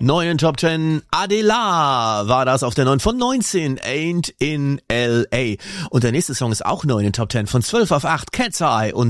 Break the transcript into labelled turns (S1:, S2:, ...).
S1: Neuen Top 10, Adela war das auf der 9 von 19, Ain't in L.A. Und der nächste Song ist auch neu in den Top 10 von 12 auf 8, Cat's Eye und